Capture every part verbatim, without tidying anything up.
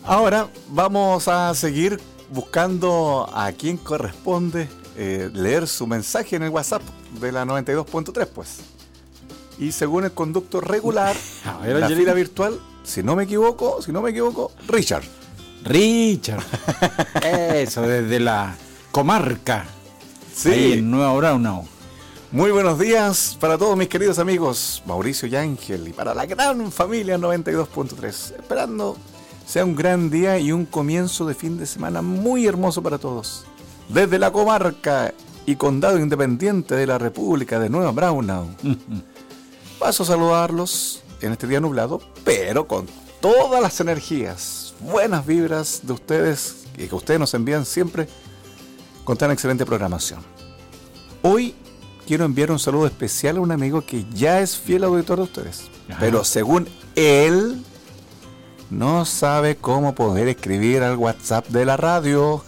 Ahora vamos a seguir buscando a quien corresponde eh, leer su mensaje en el WhatsApp de la noventa y dos punto tres, pues. Y según el conducto regular, A ver, la Angelina. fila virtual, si no me equivoco, si no me equivoco, Richard. Richard. Eso, desde la comarca. Sí. Ahí en Nueva Braunau. Muy buenos días para todos mis queridos amigos Mauricio y Ángel y para la gran familia noventa y dos punto tres. Esperando sea un gran día y un comienzo de fin de semana muy hermoso para todos. Desde la comarca y condado independiente de la República de Nueva Braunau. Paso a saludarlos en este día nublado, pero con todas las energías, buenas vibras de ustedes y que ustedes nos envían siempre con tan excelente programación. Hoy quiero enviar un saludo especial a un amigo que ya es fiel auditor de ustedes, Ajá. pero según él no sabe cómo poder escribir al WhatsApp de la radio.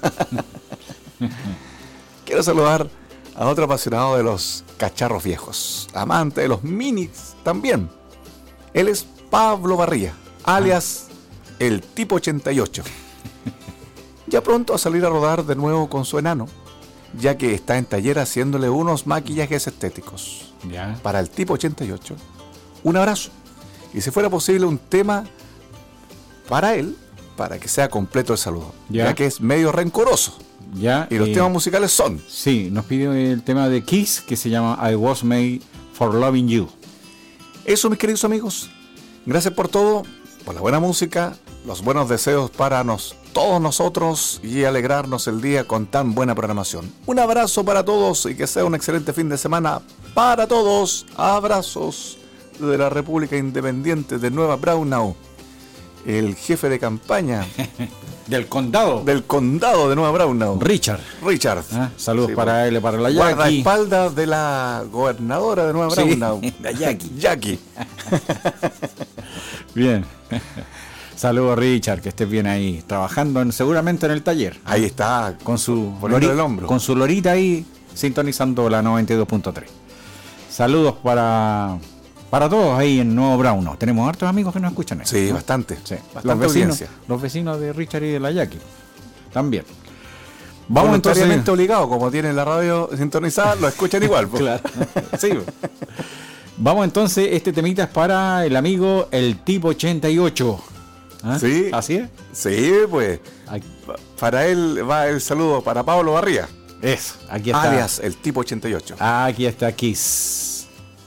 Quiero saludar a otro apasionado de los cacharros viejos, amante de los minis también. Él es Pablo Barría, alias el tipo ochenta y ocho. Ya pronto a salir a rodar de nuevo con su enano, ya que está en taller haciéndole unos maquillajes estéticos. Ya. Para el tipo ochenta y ocho, un abrazo. Y si fuera posible un tema para él, para que sea completo el saludo, Ya. ya que es medio rencoroso. Ya. Y los eh, temas musicales son... Sí, nos pidió el tema de Kiss que se llama I Was Made for Loving You. Eso, mis queridos amigos. Gracias por todo, por la buena música, los buenos deseos para nos, todos nosotros y alegrarnos el día con tan buena programación. Un abrazo para todos y que sea un excelente fin de semana para todos. Abrazos de la República Independiente de Nueva Braunau. El jefe de campaña Del condado. del condado de Nueva Braunau, Richard. Richard. Ah, saludos Sí, para él y para la Jackie. guardaespaldas de la gobernadora de Nueva Sí, Braunau, la Jackie. Jackie. Bien. Saludos Richard, que estés bien ahí, trabajando en, seguramente en el taller. Ahí está, Con su, poniendo lori- el hombro. con su lorita ahí, sintonizando la noventa y dos punto tres. Saludos para, para todos ahí en Nuevo Braunau. Tenemos hartos amigos que nos escuchan ahí. Sí, ¿no? bastante. Sí. Bastante Los vecinos, audiencia. los vecinos de Richard y de la Jackie. También. Vamos Vamos entonces entonces. obligado, como tienen la radio sintonizada, lo escuchan igual. po. Claro. Sí. Vamos entonces, este temita es para el amigo el tipo ochenta y ocho. ¿Ah? Sí. ¿Así es? Sí, pues. Ay, pa- Para él va el saludo para Pablo Barría, eso, aquí está. alias el tipo ochenta y ocho. Aquí está Kiss.